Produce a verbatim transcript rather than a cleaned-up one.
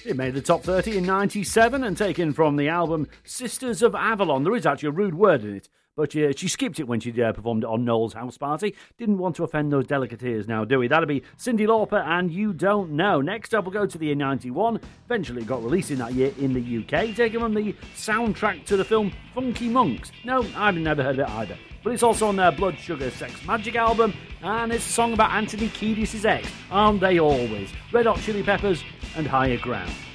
It made the top thirty in ninety-seven and taken from the album Sisters of Avalon. There is actually a rude word in it, but uh, she skipped it when she uh, performed it on Noel's house party. Didn't want to offend those delicate ears now, do we? That'll be Cyndi Lauper and You Don't Know. Next up, we'll go to the year ninety-one. Eventually it got released in that year in the U K, taken from the soundtrack to the film Funky Monks. No, I've never heard of it either. But it's also on their Blood Sugar Sex Magic album, and it's a song about Anthony Kiedis' ex. Aren't they always? Red Hot Chili Peppers and Higher Ground.